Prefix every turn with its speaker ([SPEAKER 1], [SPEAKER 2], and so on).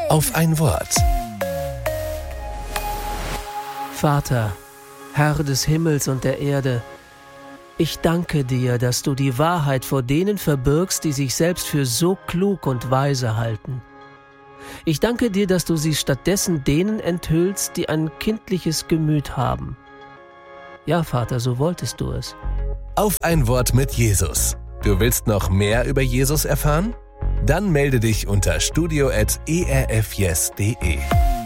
[SPEAKER 1] Auf ein Wort.
[SPEAKER 2] Vater, Herr des Himmels und der Erde, ich danke dir, dass du die Wahrheit vor denen verbirgst, die sich selbst für so klug und weise halten. Ich danke dir, dass du sie stattdessen denen enthüllst, die ein kindliches Gemüt haben. Ja, Vater, so wolltest du es.
[SPEAKER 1] Auf ein Wort mit Jesus. Du willst noch mehr über Jesus erfahren? Dann melde dich unter studio@erfyes.de.